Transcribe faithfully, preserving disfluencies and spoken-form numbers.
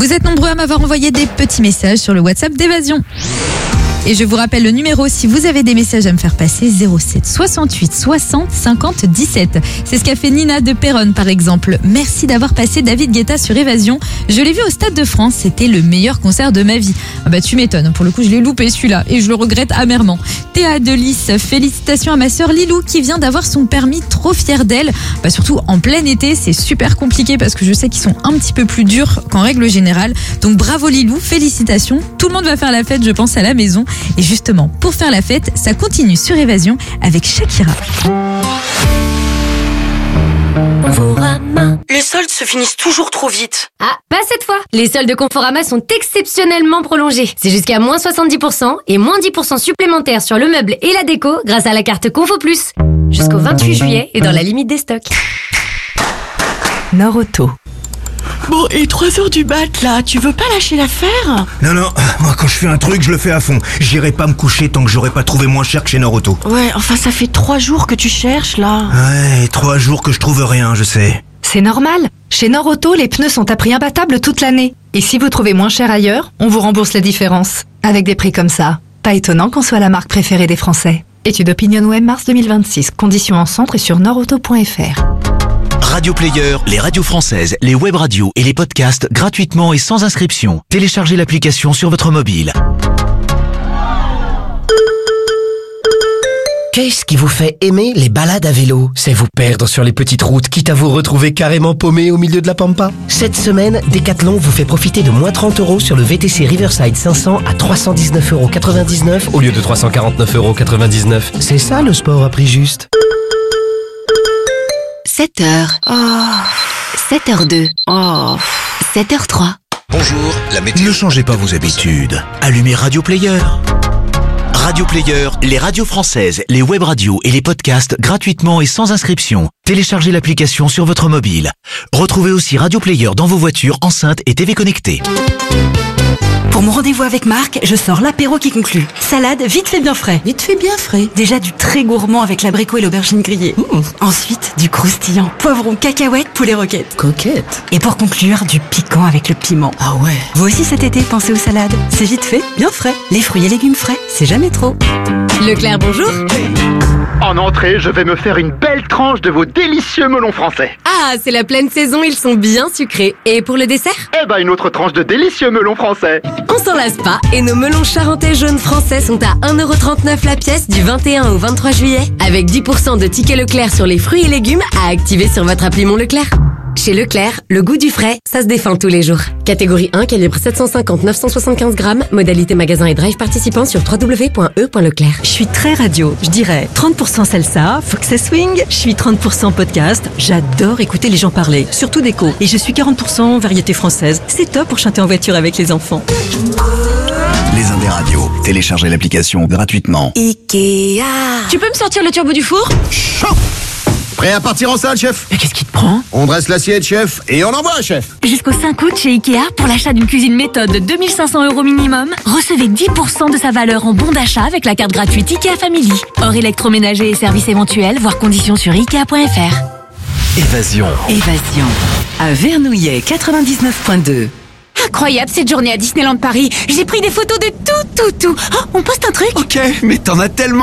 Vous êtes nombreux à m'avoir envoyé des petits messages sur le WhatsApp d'Évasion. Et je vous rappelle le numéro si vous avez des messages à me faire passer, zéro sept soixante-huit soixante cinquante dix-sept. C'est ce qu'a fait Nina de Péronne par exemple. Merci d'avoir passé David Guetta sur Évasion. Je l'ai vu au Stade de France, c'était le meilleur concert de ma vie. Ah bah tu m'étonnes, pour le coup je l'ai loupé celui-là et je le regrette amèrement. Théa de Lys, félicitations à ma sœur Lilou qui vient d'avoir son permis, trop fière d'elle. Bah surtout en plein été, c'est super compliqué parce que je sais qu'ils sont un petit peu plus durs qu'en règle générale. Donc bravo Lilou, félicitations. Tout le monde va faire la fête je pense à la maison. Et justement, pour faire la fête, ça continue sur Évasion avec Shakira. Conforama. Les soldes se finissent toujours trop vite. Ah, pas cette fois. Les soldes de Conforama sont exceptionnellement prolongés. C'est jusqu'à moins soixante-dix pour cent et moins dix pour cent supplémentaires sur le meuble et la déco grâce à la carte Confo Plus. Jusqu'au vingt-huit juillet et dans la limite des stocks. Nord Auto. Bon, et trois heures du mat, là, tu veux pas lâcher l'affaire? Non, non, moi quand je fais un truc, je le fais à fond. J'irai pas me coucher tant que j'aurai pas trouvé moins cher que chez Nord Auto. Ouais, enfin ça fait trois jours que tu cherches, là. Ouais, trois jours que je trouve rien, je sais. C'est normal. Chez Nord Auto, les pneus sont à prix imbattable toute l'année. Et si vous trouvez moins cher ailleurs, on vous rembourse la différence. Avec des prix comme ça, pas étonnant qu'on soit la marque préférée des Français. Étude Opinion Web mars deux mille vingt-six. Conditions en centre et sur nord auto point f r. Radio Player, les radios françaises, les web radios et les podcasts gratuitement et sans inscription. Téléchargez l'application sur votre mobile. Qu'est-ce qui vous fait aimer les balades à vélo? C'est vous perdre sur les petites routes, quitte à vous retrouver carrément paumé au milieu de la pampa. Cette semaine, Decathlon vous fait profiter de moins trente euros sur le V T C Riverside cinq cents à trois cent dix-neuf euros quatre-vingt-dix-neuf au lieu de trois cent quarante-neuf euros quatre-vingt-dix-neuf. C'est ça le sport à prix juste. sept heures. Oh. sept heures deux. Oh. sept heures trois. Bonjour, la météo. Ne changez pas vos habitudes. Allumez Radio Player. Radio Player, les radios françaises, les web radios et les podcasts gratuitement et sans inscription. Téléchargez l'application sur votre mobile. Retrouvez aussi Radio Player dans vos voitures, enceintes et T V connectées. Pour mon rendez-vous avec Marc, je sors l'apéro qui conclut. Salade vite fait bien frais. Vite fait bien frais. Déjà du très gourmand avec l'abricot et l'aubergine grillée. Mmh. Ensuite, du croustillant poivron cacahuète poulet roquette. Coquette. Et pour conclure, du piquant avec le piment. Ah ouais. Vous aussi cet été, pensez aux salades. C'est vite fait, bien frais. Les fruits et légumes frais, c'est jamais trop. Leclerc, bonjour. En entrée, je vais me faire une belle tranche de vos délicieux melons français. Ah, c'est la pleine saison, ils sont bien sucrés. Et pour le dessert? Eh ben, une autre tranche de délicieux melons français. On s'en lasse pas et nos melons charentais jaunes français sont à un euro trente-neuf la pièce du vingt et un au vingt-trois juillet. Avec dix pour cent de tickets Leclerc sur les fruits et légumes à activer sur votre appli Mon Leclerc. Chez Leclerc, le goût du frais, ça se défend tous les jours. Catégorie un, calibre sept cent cinquante à neuf cent soixante-quinze grammes. Modalité magasin et drive participant sur w w w point e point leclerc. Je suis très radio, je dirais trente pour cent salsa, faut que ça swing. Je suis trente pour cent podcast, j'adore écouter les gens parler, surtout déco. Et je suis quarante pour cent variété française. C'est top pour chanter en voiture avec les enfants. Les Indes radios. Téléchargez l'application gratuitement. Ikea. Tu peux me sortir le turbo du four? Chaud. Prêt à partir en salle, chef? Mais qu'est-ce qui te prend? On dresse l'assiette, chef, et on envoie, chef. Jusqu'au cinq août chez Ikea, pour l'achat d'une cuisine méthode de deux mille cinq cents euros minimum, recevez dix pour cent de sa valeur en bon d'achat avec la carte gratuite Ikea Family. Hors électroménager et services éventuels, voire conditions sur ikea point f r. Évasion. Évasion. À Vernouillet quatre-vingt-dix-neuf point deux. Incroyable cette journée à Disneyland Paris. J'ai pris des photos de tout, tout, tout. Oh, on poste un truc? Ok, mais t'en as tellement.